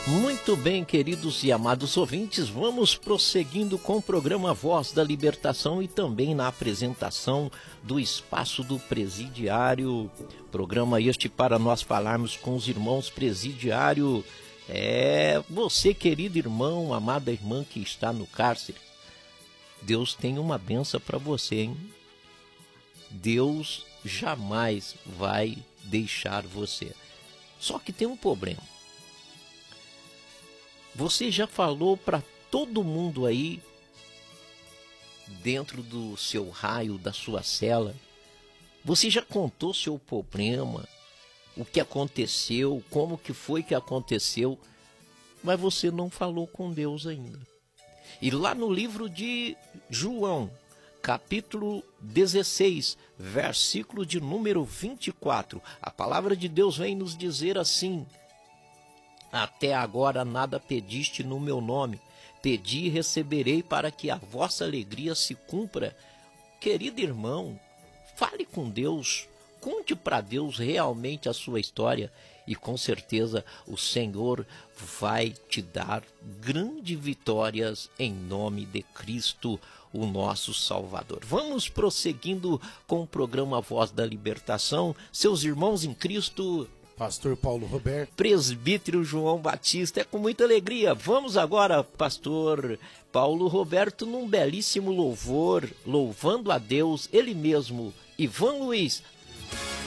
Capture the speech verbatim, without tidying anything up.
Muito bem, queridos e amados ouvintes, vamos prosseguindo com o programa Voz da Libertação e também na apresentação do Espaço do Presidiário. Programa este para nós falarmos com os irmãos presidiário. É, você, querido irmão, amada irmã que está no cárcere, Deus tem uma benção para você, hein? Deus jamais vai deixar você. Só que tem um problema. Você já falou para todo mundo aí, dentro do seu raio, da sua cela, você já contou seu problema, o que aconteceu, como que foi que aconteceu, mas você não falou com Deus ainda. E lá no livro de João, capítulo dezesseis, versículo de número vinte e quatro, a palavra de Deus vem nos dizer assim: até agora nada pediste no meu nome, pedi e receberei para que a vossa alegria se cumpra. Querido irmão, fale com Deus, conte para Deus realmente a sua história e com certeza o Senhor vai te dar grandes vitórias em nome de Cristo, o nosso Salvador. Vamos prosseguindo com o programa Voz da Libertação, seus irmãos em Cristo, Pastor Paulo Roberto, Presbítero João Batista. É com muita alegria. Vamos agora, Pastor Paulo Roberto, num belíssimo louvor, louvando a Deus, ele mesmo, Ivan Luiz.